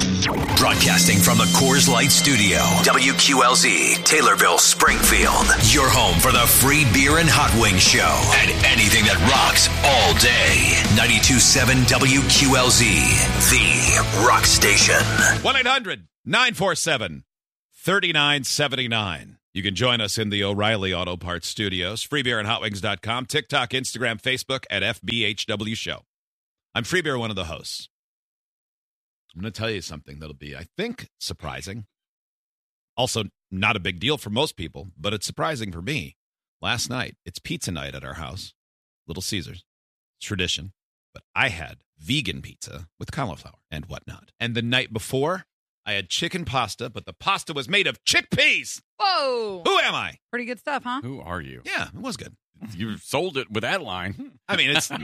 Broadcasting from the Coors Light Studio, WQLZ, Taylorville, Springfield. Your home for the free beer and hot wing show and anything that rocks all day. 92.7 WQLZ, the rock station. 1-800-947-3979. You can join us in the O'Reilly Auto Parts Studios, freebeerandhotwings.com, TikTok, Instagram, Facebook at FBHW Show. I'm Free Beer, one of the hosts. I'm going to tell you something that'll be, I think, surprising. Also, not a big deal for most people, but it's surprising for me. Last night, it's pizza night at our house, Little Caesars. Tradition. But I had vegan pizza with cauliflower and whatnot. And the night before, I had chicken pasta, but the pasta was made of chickpeas. Whoa. Who am I? Pretty good stuff, huh? Who are you? Yeah, it was good. You sold it with that line. I mean, it's not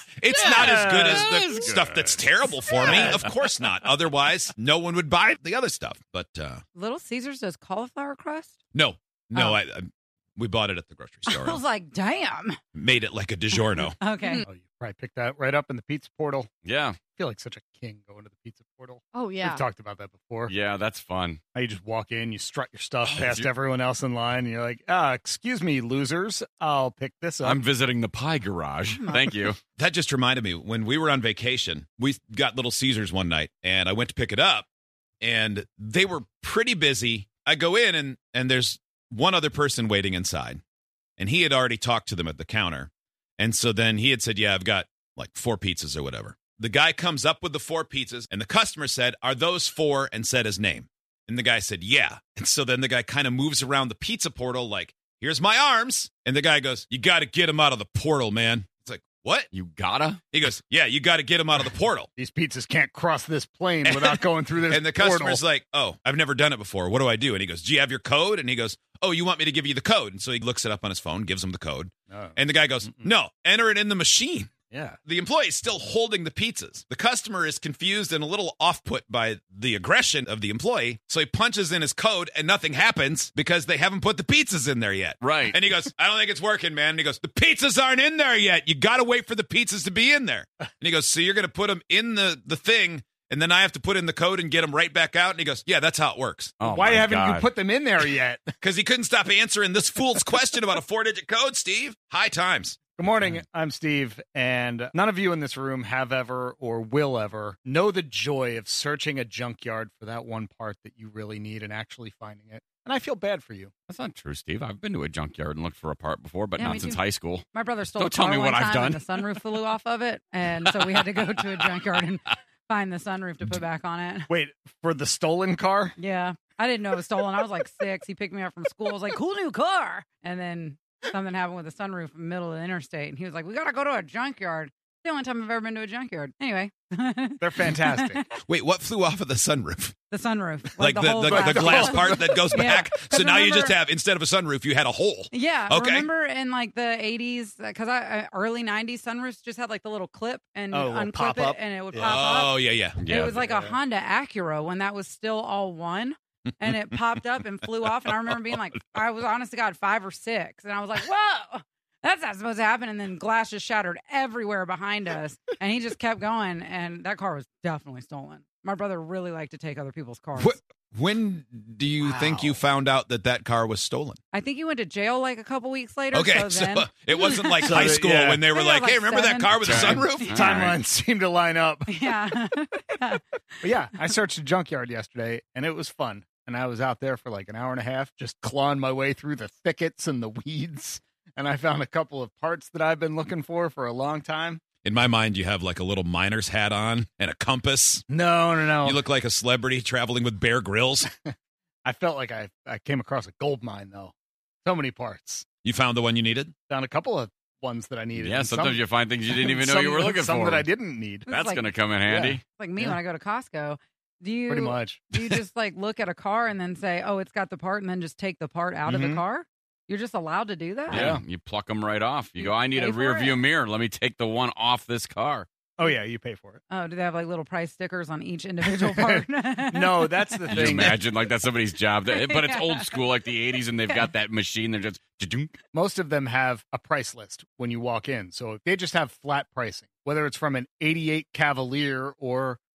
as good as the stuff that's terrible for me. Of course not. Otherwise, no one would buy the other stuff. But Little Caesars does cauliflower crust? no, Oh. we bought it at the grocery store. I was like, damn. Made it like a DiGiorno. Okay. Oh, you probably picked that right up in the pizza portal. Yeah. I feel like such a king going to the pizza portal. Oh, yeah. We've talked about that before. Yeah, that's fun. How you just walk in, you strut your stuff Oh, past everyone else in line, and you're like, excuse me, losers, I'll pick this up. I'm visiting the pie garage. Thank you. That just reminded me, when we were on vacation, we got Little Caesars one night, and I went to pick it up, and they were pretty busy. I go in, and there's one other person waiting inside, and he had already talked to them at the counter. And so then he had said, yeah, I've got like 4 pizzas or whatever. The guy comes up with the 4 pizzas, and the customer said, are those 4? And said his name. And the guy said, yeah. And so then the guy kind of moves around the pizza portal like, here's my arms. And the guy goes, you got to get him out of the portal, man. It's like, what? You gotta? He goes, yeah, you got to get him out of the portal. These pizzas can't cross this plane without going through this And the portal. customer's like, oh, I've never done it before. What do I do? And he goes, do you have your code? And he goes, oh, you want me to give you the code? And so he looks it up on his phone, gives him the code. Oh. And the guy goes, no, enter it in the machine. Yeah. The employee is still holding the pizzas. The customer is confused and a little off-put by the aggression of the employee. So he punches in his code and nothing happens because they haven't put the pizzas in there yet. Right. And he goes, I don't think it's working, man. And he goes, the pizzas aren't in there yet. You got to wait for the pizzas to be in there. And he goes, so you're going to put them in the thing, and then I have to put in the code and get them right back out? And he goes, yeah, that's how it works. Oh, Why my haven't God. you put them in there yet? Because he couldn't stop answering this fool's question about a 4-digit code, Steve. High times. Good morning. I'm Steve, and none of you in this room have ever or will ever know the joy of searching a junkyard for that one part that you really need and actually finding it. And I feel bad for you. That's not true, Steve. I've been to a junkyard and looked for a part before, but Yeah, me not since too. high school. My brother stole Don't a tell car me one what I've time done. and the sunroof flew off of it. And so we had to go to a junkyard and find the sunroof to put back on it. Wait, for the stolen car? Yeah. I didn't know it was stolen. I was like 6. He picked me up from school. I was like, cool new car. And then something happened with the sunroof in the middle of the interstate. And he was like, we got to go to a junkyard. The only time I've ever been to a junkyard. Anyway. They're fantastic. Wait, what flew off of the sunroof? The sunroof. Like whole the glass. glass part that goes Yeah. back? So 'Cause now you just remember- have, instead of a sunroof, you had a hole. Yeah. Okay. Remember in like the 80s, because early 90s sunroofs just had like the little clip and Oh, little unclip pop it up. and it would Yeah. pop up. Oh, yeah. Yeah. It was like Yeah. a Honda Acura when that was still all one. And it popped up and flew off. And I remember being like, I was honest to God 5 or 6. And I was like, whoa, that's not supposed to happen. And then glass just shattered everywhere behind us. And he just kept going. And that car was definitely stolen. My brother really liked to take other people's cars. When do you think you found out that car was stolen? I think he went to jail like a couple weeks later. Okay, So then, it wasn't like So high that- school yeah. when they were I think I like, was hey, like remember that 7. car with the Okay. sunroof? All Timelines right. seem to line up. yeah. But yeah, I searched a junkyard yesterday, and it was fun. And I was out there for like an hour and a half, just clawing my way through the thickets and the weeds. And I found a couple of parts that I've been looking for a long time. In my mind, you have like a little miner's hat on and a compass. No. You look like a celebrity traveling with Bear Grylls. I felt like I came across a gold mine, though. So many parts. You found the one you needed? Found a couple of ones that I needed. Yeah, and sometimes some- you find things you didn't even know some- you were looking some for. that I didn't need. It's That's like- going to come in handy. Yeah. Like me Yeah. when I go to Costco. Do you Pretty much. do you just like look at a car and then say, "Oh, it's got the part," and then just take the part out of the Mhm. car? You're just allowed to do that? Yeah, you pluck them right off. You You go, I need pay a for rear it? view mirror. Let me take the one off this car. Oh, yeah, you pay for it. Oh, do they have like little price stickers on each individual part? No, that's the Can you thing. imagine like that's somebody's job? But it's Yeah. old school like the 80s and they've got that machine. They're just, "Cha-dunk." Most of them have a price list when you walk in. So they just have flat pricing, whether it's from an 88 Cavalier or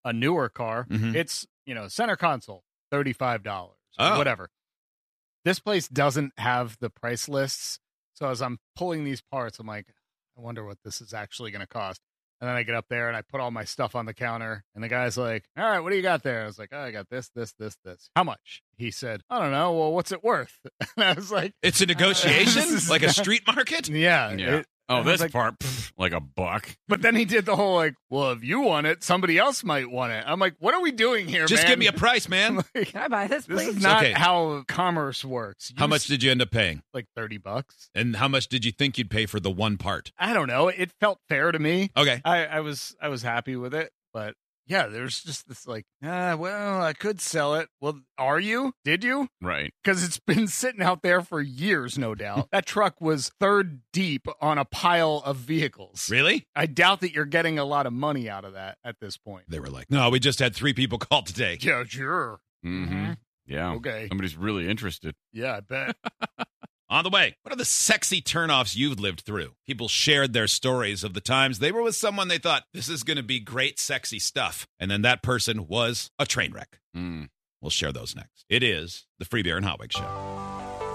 a newer car. Mhm. It's, center console, $35, Oh. whatever. This place doesn't have the price lists. So as I'm pulling these parts, I'm like, I wonder what this is actually going to cost. And then I get up there and I put all my stuff on the counter. And the guy's like, all right, what do you got there? I was like, oh, I got this. How much? He said, I don't know. Well, what's it worth? And I was like, It's a negotiation, This is like a not- street market. yeah. Yeah. I Oh, was this like- part, like $1. But then he did the whole like, well, if you want it, somebody else might want it. I'm like, what are we doing here, Just man? give me a price, man. Like, Can I buy this, this please? is not Okay. how commerce works. How much did you end up paying? like $30? And how much did you think you'd pay for the one part? I don't know. It felt fair to me. Okay. I was happy with it, but yeah, there's just this like, well, I could sell it. Well, are you? Did you? Right. Because it's been sitting out there for years, no doubt. That truck was third deep on a pile of vehicles. Really? I doubt that you're getting a lot of money out of that at this point. They were like, no, we just had 3 people call today. Yeah, sure. Mm-hmm. Yeah. Okay. Somebody's really interested. Yeah, I bet. On the way, what are the sexy turnoffs you've lived through? People shared their stories of the times they were with someone they thought, this is going to be great, sexy stuff. And then that person was a train wreck. Mm. We'll share those next. It is the Free Beer and Hotwig Show.